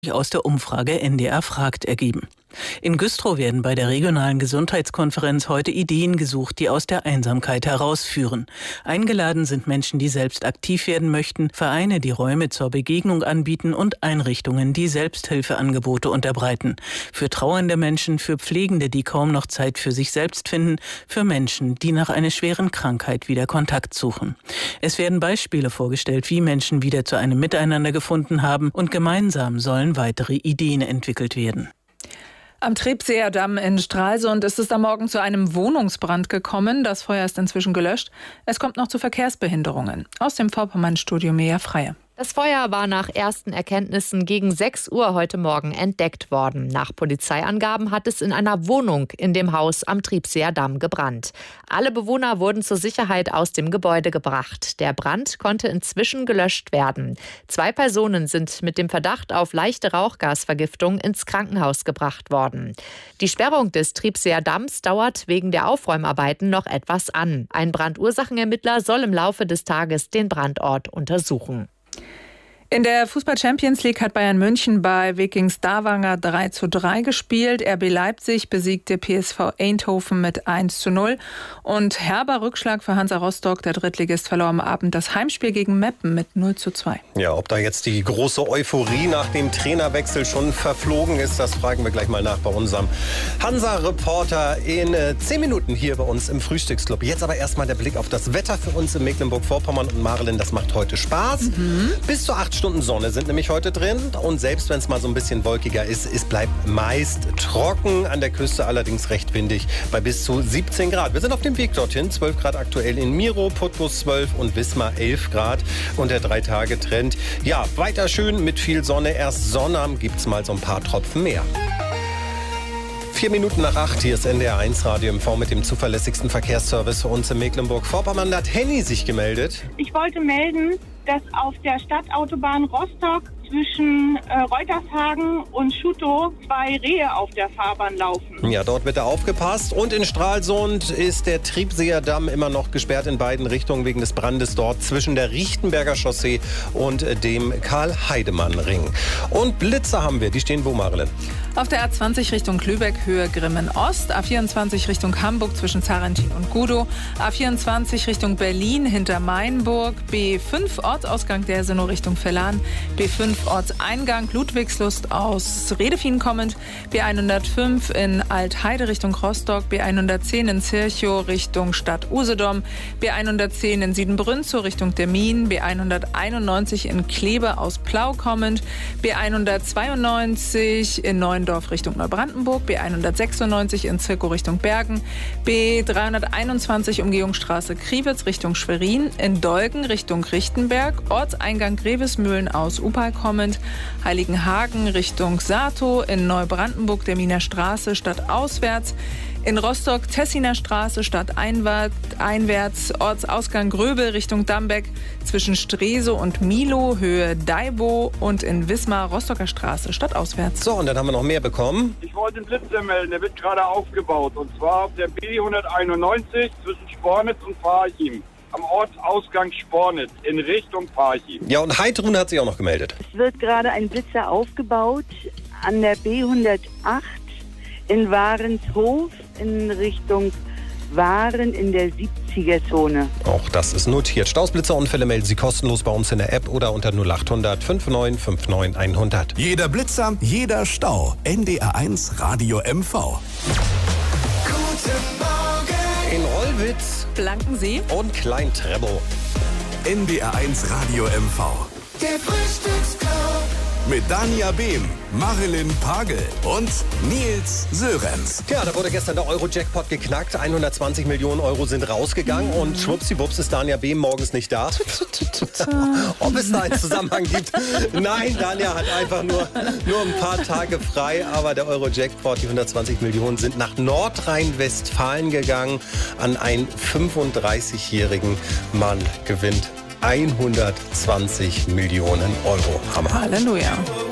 aus der Umfrage NDR fragt ergeben. In Güstrow werden bei der regionalen Gesundheitskonferenz heute Ideen gesucht, die aus der Einsamkeit herausführen. Eingeladen sind Menschen, die selbst aktiv werden möchten, Vereine, die Räume zur Begegnung anbieten und Einrichtungen, die Selbsthilfeangebote unterbreiten. Für trauernde Menschen, für Pflegende, die kaum noch Zeit für sich selbst finden, für Menschen, die nach einer schweren Krankheit wieder Kontakt suchen. Es werden Beispiele vorgestellt, wie Menschen wieder zu einem Miteinander gefunden haben, und gemeinsam sollen weitere Ideen entwickelt werden. Am Trebseer Damm in Stralsund ist es am Morgen zu einem Wohnungsbrand gekommen. Das Feuer ist inzwischen gelöscht. Es kommt noch zu Verkehrsbehinderungen. Aus dem Vorpommern-Studio Mea Freie. Das Feuer war nach ersten Erkenntnissen gegen 6 Uhr heute Morgen entdeckt worden. Nach Polizeiangaben hat es in einer Wohnung in dem Haus am Trebseer Damm gebrannt. Alle Bewohner wurden zur Sicherheit aus dem Gebäude gebracht. Der Brand konnte inzwischen gelöscht werden. 2 Personen sind mit dem Verdacht auf leichte Rauchgasvergiftung ins Krankenhaus gebracht worden. Die Sperrung des Trebseer Damms dauert wegen der Aufräumarbeiten noch etwas an. Ein Brandursachenermittler soll im Laufe des Tages den Brandort untersuchen. In der Fußball-Champions League hat Bayern München bei Viking Stavanger 3:3 gespielt. RB Leipzig besiegte PSV Eindhoven mit 1:0. Und herber Rückschlag für Hansa Rostock. Der Drittligist verlor am Abend das Heimspiel gegen Meppen mit 0:2. Ja, ob da jetzt die große Euphorie nach dem Trainerwechsel schon verflogen ist, das fragen wir gleich mal nach bei unserem Hansa-Reporter in 10 Minuten hier bei uns im Frühstücksclub. Jetzt aber erstmal der Blick auf das Wetter für uns in Mecklenburg-Vorpommern. Und Marilyn, das macht heute Spaß. Bis zu 8 Stunden Sonne sind nämlich heute drin. Und selbst wenn es mal so ein bisschen wolkiger ist, es bleibt meist trocken. An der Küste allerdings recht windig bei bis zu 17 Grad. Wir sind auf dem Weg dorthin. 12 Grad aktuell in Miro, Putbus 12 und Wismar 11 Grad. Und der 3-Tage-Trend, ja, weiter schön mit viel Sonne. Erst Sonnabend gibt es mal so ein paar Tropfen mehr. 4 Minuten nach 8, hier ist NDR 1 Radio MV mit dem zuverlässigsten Verkehrsservice für uns in Mecklenburg-Vorpommern. Da hat Henny sich gemeldet. Ich wollte melden, dass auf der Stadtautobahn Rostock zwischen Reutershagen und Schutow 2 Rehe auf der Fahrbahn laufen. Ja, dort bitte aufgepasst. Und in Stralsund ist der Trebseer Damm immer noch gesperrt in beiden Richtungen wegen des Brandes dort zwischen der Riechtenberger Chaussee und dem Karl-Heidemann-Ring. Und Blitze haben wir, die stehen wo, Marilyn? Auf der A20 Richtung Lübeck, Höhe Grimmen-Ost, A24 Richtung Hamburg zwischen Zarentin und Gudow, A24 Richtung Berlin hinter Mainburg, B5 Ortsausgang der Seno Richtung Vellan, B5 Ortseingang Ludwigslust aus Redefien kommend, B105 in Altheide Richtung Rostock, B110 in Zirchow Richtung Stadt Usedom, B110 in Siedenbrünzow Richtung Demmin, B191 in Kleve aus Plau kommend, B192 in Neuendorf Richtung Neubrandenburg, B196 in Zirkow Richtung Bergen, B321 Umgehungsstraße Kriwitz Richtung Schwerin, in Dolgen Richtung Richtenberg, Ortseingang Grevesmühlen aus Upal kommend, Heiligenhagen Richtung Satow, in Neubrandenburg der Miner Straße stadtauswärts, in Rostock Tessiner Straße stadteinwärts, Ortsausgang Gröbel Richtung Dambeck, zwischen Stresow und Milo Höhe Daibo und in Wismar Rostocker Straße stadtauswärts. So, und dann haben wir noch mehr bekommen. Ich wollte den Blitzer melden, der wird gerade aufgebaut. Und zwar auf der B191 zwischen Spornitz und Parchim. Am Ortsausgang Spornitz in Richtung Parchim. Ja, und Heidrun hat sich auch noch gemeldet. Es wird gerade ein Blitzer aufgebaut an der B108 in Warenshof in Richtung Waren in der 70er-Zone. Auch das ist notiert. Stausblitzerunfälle melden Sie kostenlos bei uns in der App oder unter 0800 5959 100. Jeder Blitzer, jeder Stau. NDR 1 Radio MV. Guten Morgen. In Rollwitz, Blankensee und Klein-Treptow. NDR 1 Radio MV. Der Frühstücksclub. Mit Dania Behm, Marilyn Pagel und Nils Sörenz. Ja, da wurde gestern der Euro-Jackpot geknackt. 120 Millionen Euro sind rausgegangen und schwuppsiwupps ist Dania Behm morgens nicht da. Ob es da einen Zusammenhang gibt? Nein, Dania hat einfach nur ein paar Tage frei. Aber der Euro-Jackpot, die 120 Millionen, sind nach Nordrhein-Westfalen gegangen. An einen 35-jährigen Mann gewinnt 120 Millionen Euro. Hammer. Halleluja.